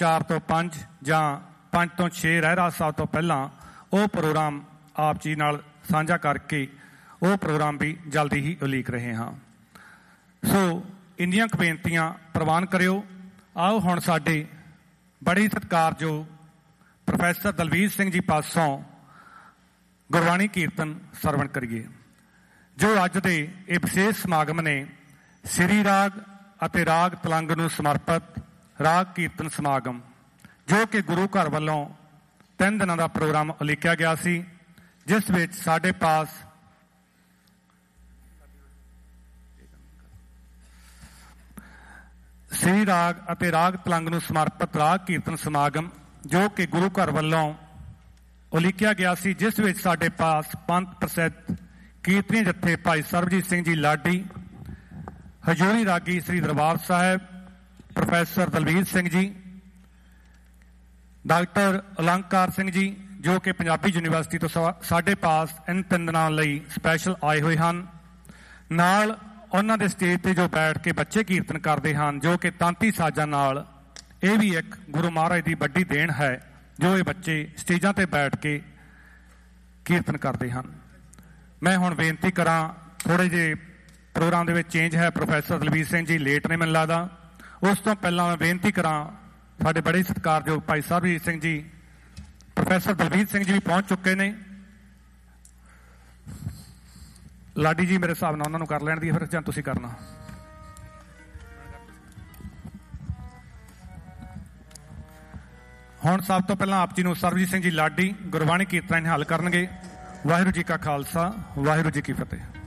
4 ਤੋਂ 5 ਜਾਂ 5 ਤੋਂ 6 ਰਹਿਰਾਸ ਸਾਹਿਬ ਤੋਂ ਪਹਿਲਾਂ ਉਹ ਪ੍ਰੋਗਰਾਮ ਆਪ ਜੀ ਨਾਲ ਸਾਂਝਾ ਕਰਕੇ ਉਹ ਪ੍ਰੋਗਰਾਮ ਵੀ ਜਲਦੀ ਹੀ ਉਲੀਕ ਰਹੇ ਹਾਂ। ਸੋ ਇੰਨੀਆਂ ਕੁ ਬੇਨਤੀਆਂ ਪ੍ਰਵਾਨ ਕਰਿਓ। ਆਓ ਹੁਣ ਸਾਡੇ ਬੜੇ ਸਤਿਕਾਰਯੋਗ ਪ੍ਰੋਫੈਸਰ ਦਲਵੀਰ ਸਿੰਘ ਜੀ ਪਾਸੋਂ ਗੁਰਬਾਣੀ ਕੀਰਤਨ ਸਰਵਣ ਕਰੀਏ, ਜੋ ਅੱਜ ਦੇ ਇਹ ਵਿਸ਼ੇਸ਼ ਸਮਾਗਮ ਨੇ ਸ੍ਰੀ ਰਾਗ ਅਤੇ ਰਾਗ ਤਲੰਗ ਨੂੰ ਸਮਰਪਿਤ ਰਾਗ ਕੀਰਤਨ ਸਮਾਗਮ, ਜੋ ਕਿ ਗੁਰੂ ਘਰ ਵੱਲੋਂ 3 ਦਿਨਾਂ ਦਾ ਪ੍ਰੋਗਰਾਮ ਉਲੀਕਿਆ ਗਿਆ ਸੀ, ਜਿਸ ਵਿੱਚ ਸਾਡੇ ਪਾਸ ਸ੍ਰੀ ਰਾਗ ਅਤੇ ਰਾਗ ਤਲੰਗ ਨੂੰ ਸਮਰਪਿਤ ਰਾਗ ਕੀਰਤਨ ਸਮਾਗਮ, ਜੋ ਕਿ ਗੁਰੂ ਘਰ ਵੱਲੋਂ ਉਲੀਕਿਆ ਗਿਆ ਸੀ, ਜਿਸ ਵਿੱਚ ਸਾਡੇ ਪਾਸ ਪੰਥ ਪ੍ਰਸਿੱਧ ਕੀਰਤਨੀ ਜੱਥੇ ਭਾਈ ਸਰਬਜੀਤ ਸਿੰਘ ਜੀ ਲਾਡੀ, ਹਜੂਰੀ ਰਾਗੀ ਸ੍ਰੀ ਦਰਬਾਰ ਸਾਹਿਬ ਪ੍ਰੋਫੈਸਰ ਦਲਵੀਰ ਸਿੰਘ ਜੀ, ਡਾਕਟਰ ਅਲੰਕਾਰ ਸਿੰਘ ਜੀ, ਜੋ ਕਿ ਪੰਜਾਬੀ ਯੂਨੀਵਰਸਿਟੀ ਤੋਂ ਸਾਡੇ ਪਾਸ ਇਨ 3 ਦਿਨਾਂ ਲਈ ਸਪੈਸ਼ਲ ਆਏ ਹੋਏ ਹਨ। ਨਾਲ ਉਹਨਾਂ ਦੇ ਸਟੇਜ ਤੇ ਜੋ ਬੈਠ ਕੇ ਬੱਚੇ ਕੀਰਤਨ ਕਰਦੇ ਹਨ, ਜੋ ਕਿ ਤਾਂਤੀ ਸਾਜ਼ਾਂ ਨਾਲ, ਇਹ ਵੀ ਇੱਕ ਗੁਰੂ ਮਹਾਰਾਜ ਦੀ ਵੱਡੀ ਦੇਣ ਹੈ ਜੋ ਇਹ ਬੱਚੇ ਸਟੇਜਾਂ ਤੇ ਬੈਠ ਕੇ ਕੀਰਤਨ ਕਰਦੇ ਹਨ। ਮੈਂ ਹੁਣ ਬੇਨਤੀ ਕਰਾਂ, ਥੋੜੇ ਜਿਹੇ ਪ੍ਰੋਗਰਾਮ ਦੇ ਵਿੱਚ ਚੇਂਜ ਹੈ, ਪ੍ਰੋਫੈਸਰ ਦਲਵੀਰ ਸਿੰਘ ਜੀ ਲੇਟ ਨੇ ਮੈਨੂੰ ਲੱਗਦਾ। ਉਸ ਤੋਂ ਪਹਿਲਾਂ ਮੈਂ ਬੇਨਤੀ ਕਰਾਂ, ਸਾਡੇ ਬੜੇ ਸਤਿਕਾਰਯੋਗ ਭਾਈ ਸਰਬਜੀਤ ਸਿੰਘ ਜੀ, ਪ੍ਰੋਫੈਸਰ ਦਲਵੀਰ ਸਿੰਘ ਜੀ ਵੀ ਪਹੁੰਚ ਚੁੱਕੇ ਨੇ। ਲਾਡੀ ਜੀ ਮੇਰੇ ਹਿਸਾਬ ਨਾਲ ਉਹਨਾਂ ਨੂੰ ਕਰ ਲੈਣ ਦੀ, ਫਿਰ ਜਾਂ ਤੁਸੀਂ ਕਰਨਾ। ਹੁਣ ਸਭ ਤੋਂ ਪਹਿਲਾਂ ਆਪ ਜੀ ਨੂੰ ਸਰਬਜੀਤ ਸਿੰਘ ਜੀ ਲਾਡੀ ਗੁਰਬਾਣੀ ਕੀਰਤਨ ਹੱਲ ਕਰਨਗੇ। ਵਾਹਿਗੁਰੂ ਜੀ ਕਾ ਖਾਲਸਾ, ਵਾਹਿਗੁਰੂ ਜੀ ਕੀ ਫਤਿਹ।